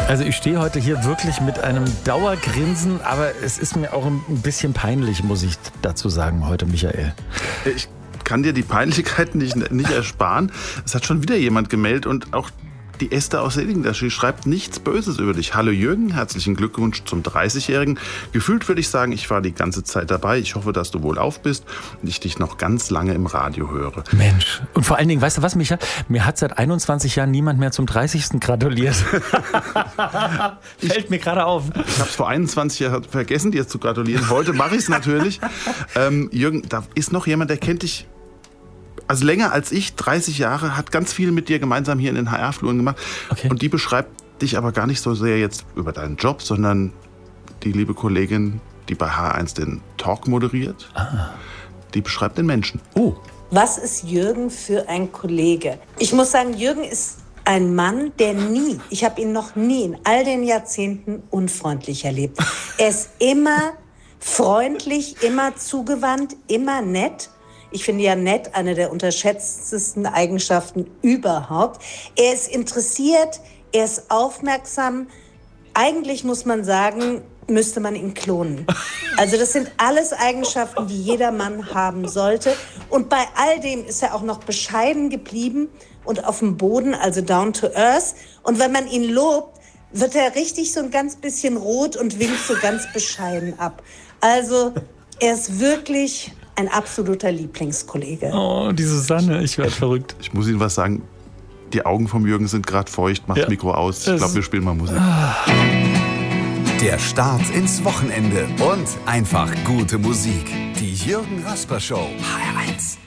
Also ich stehe heute hier wirklich mit einem Dauergrinsen, aber es ist mir auch ein bisschen peinlich, muss ich dazu sagen, heute, Michael. Ich kann dir die Peinlichkeit nicht ersparen. Es hat schon wieder jemand gemeldet und auch die Esther aus Seding, sie schreibt nichts Böses über dich. Hallo Jürgen, herzlichen Glückwunsch zum 30-Jährigen. Gefühlt würde ich sagen, ich war die ganze Zeit dabei. Ich hoffe, dass du wohlauf bist und ich dich noch ganz lange im Radio höre. Mensch. Und vor allen Dingen, weißt du was, Micha? Mir hat seit 21 Jahren niemand mehr zum 30. gratuliert. Fällt mir gerade auf. Ich habe es vor 21 Jahren vergessen, dir zu gratulieren. Heute mache ich es natürlich. Jürgen, da ist noch jemand, der kennt dich also länger als ich, 30 Jahre, hat ganz viel mit dir gemeinsam hier in den HR-Fluren gemacht. Okay. Und die beschreibt dich aber gar nicht so sehr jetzt über deinen Job, sondern die liebe Kollegin, die bei H1 den Talk moderiert, die beschreibt den Menschen. Oh. Was ist Jürgen für ein Kollege? Ich muss sagen, Jürgen ist ein Mann, der ich habe ihn noch nie in all den Jahrzehnten unfreundlich erlebt. Er ist immer freundlich, immer zugewandt, immer nett. Ich finde ja nett eine der unterschätztesten Eigenschaften überhaupt. Er ist interessiert, er ist aufmerksam. Eigentlich muss man sagen, müsste man ihn klonen. Also das sind alles Eigenschaften, die jeder Mann haben sollte. Und bei all dem ist er auch noch bescheiden geblieben und auf dem Boden, also down to earth. Und wenn man ihn lobt, wird er richtig so ein ganz bisschen rot und winkt so ganz bescheiden ab. Also er ist wirklich ein absoluter Lieblingskollege. Oh, die Susanne, ich werde verrückt. Ich muss Ihnen was sagen, die Augen vom Jürgen sind gerade feucht, macht das Mikro aus. Ich glaube, wir spielen mal Musik. Der Start ins Wochenende und einfach gute Musik. Die Jürgen Rasper Show. HR1.